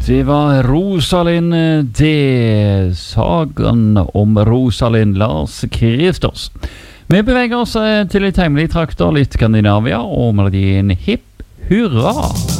Det var Rosalind, det sagan om Rosalind Lars Kristers. Vi beveger oss til litt hemmelig trakter, litt Skandinavia, og melodien Hipp Hurra.